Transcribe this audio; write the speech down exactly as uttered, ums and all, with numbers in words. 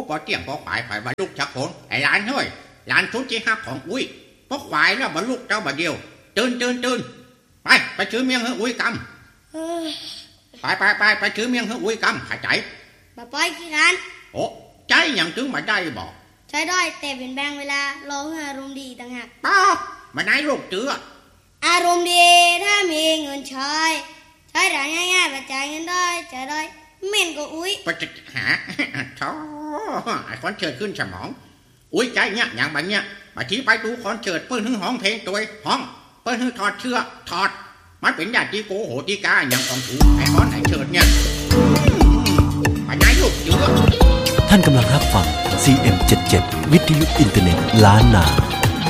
พอเตี้ยงพอขวายไปบรรลุชักผลไอ้หลานเฮ้ยหลานทุนที่หักของอุ้ยพอขวายแล้วบรรลุเจ้าบาเดียวตื่นตื่นตื่นไปไปซื้อเมียงเฮ้อุ้ยกำไปไปไปไปซื้อเมียงเฮ้อุ้ยกำหายใจบ่ปล่อยขี้กันโอ้ใจยังถึงมาได้บอกใช้ได้แต่เป็นแบงเวลาร้องอารมณ์ดีต่างหากป้ามาไหนลูกเจืออารมณ์ดีถ้ามีเงินใช้ใช้ได้ง่ายๆแบบจ่ายเงินได้จ่ายได้เม่นก็อุ้ยไปจะหาท้อไอ้คอนเสิร์ตขึ้นสมองอุ้ยใจเนี่ยอย่างแบบเนี้ยมาชี้ไปดูคอนเสิร์ตเปิ้ลหึ่งห้องเพลงตัวห้องเปิ้ลหึ่งถอดเสื้อถอดมันเป็นญาติโกโหติกาอย่างของถูไอ้คอนไอ้เชิดเนี่ยมาไหนลูกเจือท่านกำลังรับฟัง ซี เอ็ม เจ็ดสิบเจ็ด วิทยุอินเทอร์เน็ตล้านนา